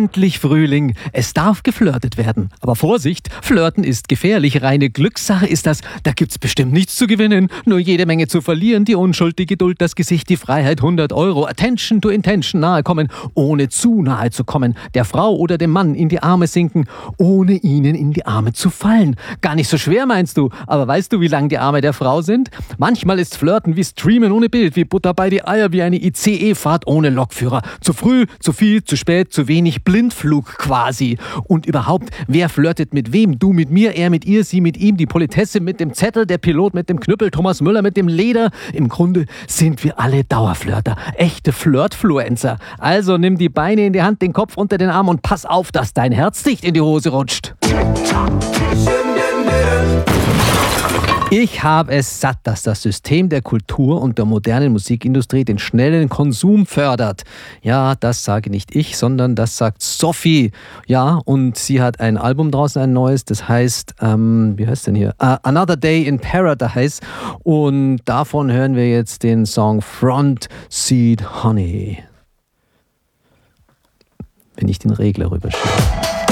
Endlich Frühling. Es darf geflirtet werden. Aber Vorsicht, Flirten ist gefährlich. Reine Glückssache ist das. Da gibt's bestimmt nichts zu gewinnen. Nur jede Menge zu verlieren. Die Unschuld, die Geduld, das Gesicht, die Freiheit, 100 Euro. Attention to intention, nahe kommen, ohne zu nahe zu kommen. Der Frau oder dem Mann in die Arme sinken, ohne ihnen in die Arme zu fallen. Gar nicht so schwer, meinst du. Aber weißt du, wie lang die Arme der Frau sind? Manchmal ist Flirten wie Streamen ohne Bild, wie Butter bei die Eier, wie eine ICE-Fahrt ohne Lokführer. Zu früh, zu viel, zu spät, zu wenig, Blindflug quasi. Und überhaupt, wer flirtet mit wem? Du mit mir, er mit ihr, sie mit ihm, die Politesse mit dem Zettel, der Pilot mit dem Knüppel, Thomas Müller mit dem Leder. Im Grunde sind wir alle Dauerflirter, echte Flirtfluencer. Also nimm die Beine in die Hand, den Kopf unter den Arm und pass auf, dass dein Herz nicht in die Hose rutscht. Ich habe es satt, dass das System der Kultur und der modernen Musikindustrie den schnellen Konsum fördert. Ja, das sage nicht ich, sondern das sagt Sophie. Ja, und sie hat ein Album draußen, ein neues, das heißt, wie heißt denn hier? Another Day in Paradise. Und davon hören wir jetzt den Song Front Seat Honey. Wenn ich den Regler rüberschiebe.